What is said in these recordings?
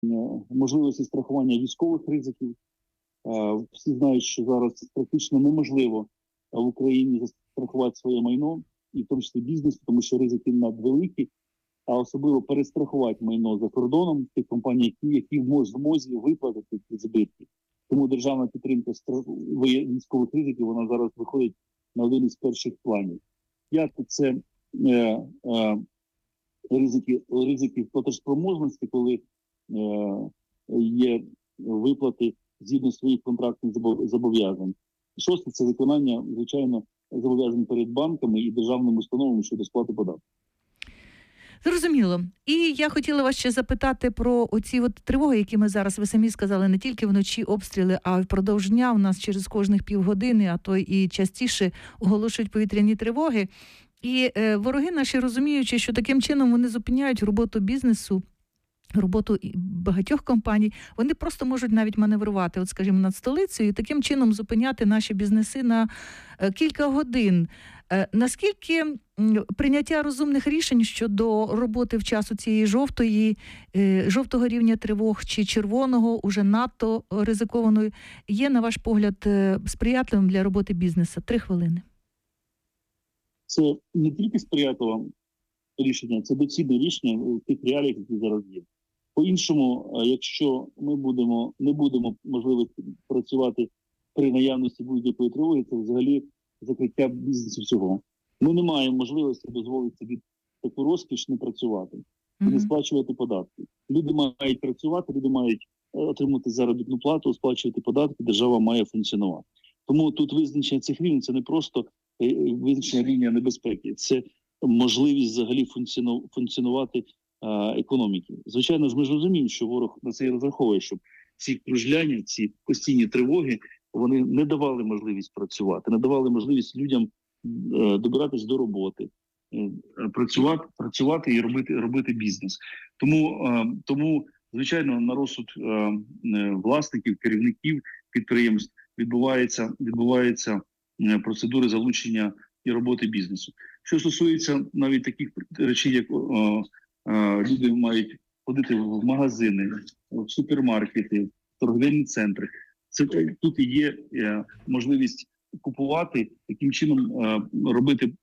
можливості страхування військових ризиків. Всі знають, що зараз практично неможливо в Україні застрахувати своє майно, і в тому числі бізнес, тому що ризики надвеликі, а особливо перестрахувати майно за кордоном тих компаній, які в змозі виплатити ці збитки. Тому державна підтримка військових ризиків, вона зараз виходить на один із перших планів. Як це ризики платежспроможності, коли є виплати згідно своїх контрактних зобов'язань. Шосте – це виконання, звичайно, зобов'язань перед банками і державними установами щодо сплати податків. Зрозуміло. І я хотіла вас ще запитати про оці тривоги, які ми зараз, ви самі сказали, не тільки вночі обстріли, а й впродовж дня у нас через кожних півгодини, а то і частіше оголошують повітряні тривоги. І вороги наші, розуміючи, що таким чином вони зупиняють роботу бізнесу, роботу багатьох компаній, вони просто можуть навіть маневрувати, скажімо, над столицею і таким чином зупиняти наші бізнеси на кілька годин. Наскільки прийняття розумних рішень щодо роботи в часу цієї жовтого рівня тривог чи червоного, уже надто ризикованої, є, на ваш погляд, сприятливим для роботи бізнесу? 3 хвилини. Це не тільки сприятливе рішення, це доцільне рішення в тих реаліях, які зараз є. По-іншому, якщо ми не будемо можливості працювати при наявності будь-якої тривоги, це взагалі закриття бізнесу всього. Ми не маємо можливості дозволити собі таку розкіш не працювати, не сплачувати податки. Люди мають працювати, люди мають отримати заробітну плату, сплачувати податки, держава має функціонувати. Тому тут визначення цих рівнів – це не просто визначення рівня небезпеки, це можливість взагалі функціонувати економіки. Звичайно ж, ми ж розуміємо, що ворог на це і розраховує, щоб ці кружляння, ці постійні тривоги, вони не давали можливість працювати, не давали можливість людям добиратись до роботи, працювати і робити бізнес. Тому, звичайно, на розсуд власників, керівників підприємств відбуваються процедури залучення і роботи бізнесу. Що стосується навіть таких речей, як люди мають ходити в магазини, в супермаркети, в торговельні центри. Тут і є можливість купувати, таким чином робити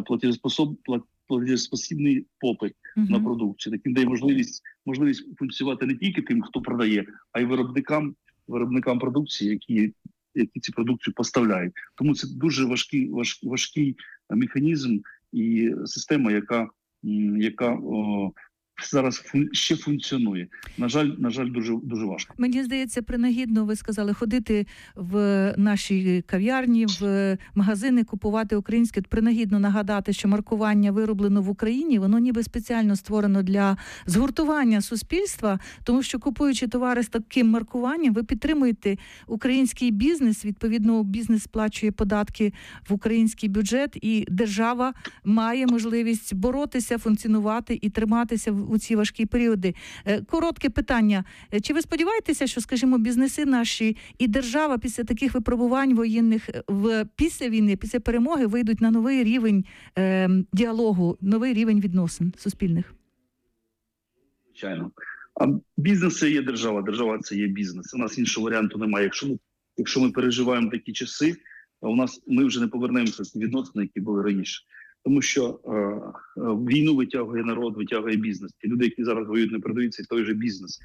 платежеспосібний попит на продукцію. Таким дає можливість функціонувати не тільки тим, хто продає, а й виробникам продукції, які ці продукцію поставляють. Тому це дуже важкий механізм і система, яка зараз ще функціонує. На жаль, дуже важко. Мені здається, принагідно, ви сказали, ходити в наші кав'ярні, в магазини, купувати українське. Принагідно нагадати, що маркування вироблено в Україні, воно ніби спеціально створено для згуртування суспільства, тому що купуючи товари з таким маркуванням, ви підтримуєте український бізнес, відповідно, бізнес сплачує податки в український бюджет, і держава має можливість боротися, функціонувати і триматися у ці важкі періоди. Коротке питання. Чи ви сподіваєтеся, що, скажімо, бізнеси наші і держава після таких випробувань воєнних після війни, після перемоги вийдуть на новий рівень діалогу, новий рівень відносин суспільних? Звичайно. А бізнес – це є держава, держава – це є бізнес. У нас іншого варіанту немає. Якщо ми переживаємо такі часи, ми вже не повернемося до відносин, які були раніше. Тому що війну витягує народ, витягує бізнес. Ті люди, які зараз воюють, не передаються, той же бізнес,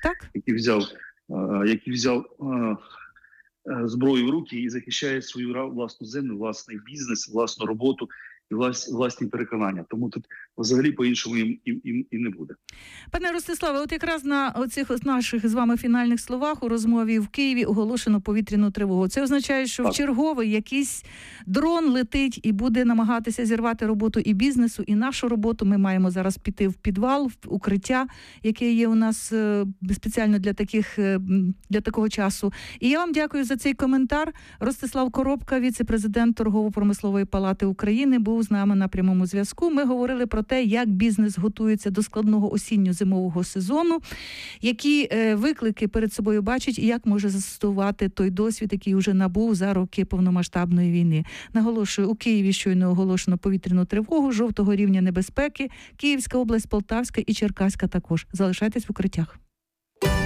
який взяв зброю в руки і захищає свою власну землю, власний бізнес, власну роботу і власні переконання. Тому тут взагалі по-іншому і не буде. Пане Ростиславе, от якраз на оцих наших з вами фінальних словах у розмові в Києві оголошено повітряну тривогу. Це означає, що в черговий якийсь дрон летить і буде намагатися зірвати роботу і бізнесу, і нашу роботу. Ми маємо зараз піти в підвал, в укриття, яке є у нас спеціально для такого часу. І я вам дякую за цей коментар. Ростислав Коробка, віце-президент Торгово-промислової палати України, був з нами на прямому зв'язку. Ми говорили про те, як бізнес готується до складного осінньо-зимового сезону, які виклики перед собою бачить і як може застосувати той досвід, який вже набув за роки повномасштабної війни. Наголошую, у Києві щойно оголошено повітряну тривогу жовтого рівня небезпеки. Київська область, Полтавська і Черкаська також. Залишайтесь в укриттях.